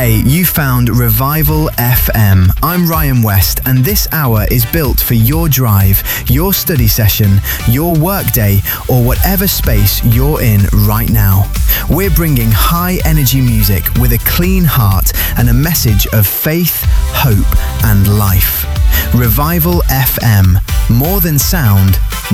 Hey, you found Revival FM. I'm Ryan West, and this hour is built for your drive, your study session, your workday, or whatever space you're in right now. We're bringing high energy music with a clean heart and a message of faith, hope, and life. Revival FM. More than sound,